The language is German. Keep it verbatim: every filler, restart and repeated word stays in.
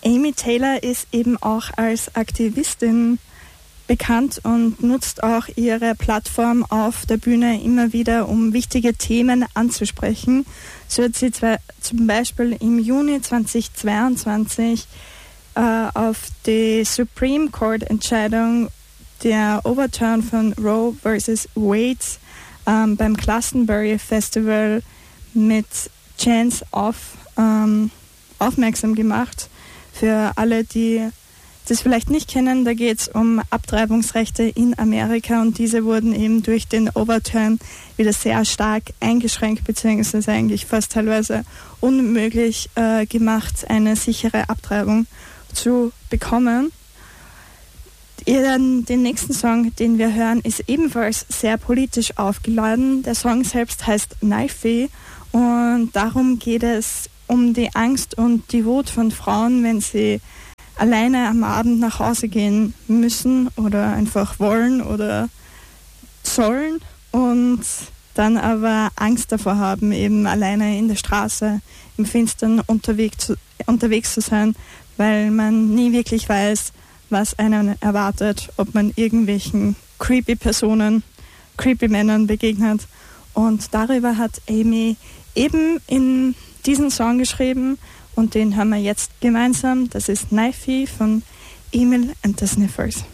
Amy Taylor ist eben auch als Aktivistin bekannt und nutzt auch ihre Plattform auf der Bühne immer wieder, um wichtige Themen anzusprechen. So hat sie zwar zum Beispiel im Juni zweitausendzweiundzwanzig äh, auf die Supreme Court Entscheidung der Overturn von Roe versus Wade ähm, beim Glastonbury Festival mit Chance auf ähm, aufmerksam gemacht. Für alle, die das vielleicht nicht kennen, da geht es um Abtreibungsrechte in Amerika und diese wurden eben durch den Overturn wieder sehr stark eingeschränkt, beziehungsweise eigentlich fast teilweise unmöglich äh, gemacht, eine sichere Abtreibung zu bekommen. Den nächsten Song, den wir hören, ist ebenfalls sehr politisch aufgeladen. Der Song selbst heißt Knifey und darum geht es um die Angst und die Wut von Frauen, wenn sie alleine am Abend nach Hause gehen müssen oder einfach wollen oder sollen und dann aber Angst davor haben, eben alleine in der Straße im Finstern unterwegs zu, unterwegs zu sein, weil man nie wirklich weiß, was einen erwartet, ob man irgendwelchen creepy Personen, creepy Männern begegnet. Und darüber hat Amy eben in diesen Song geschrieben und den hören wir jetzt gemeinsam. Das ist Knifey von Emil and the Sniffers.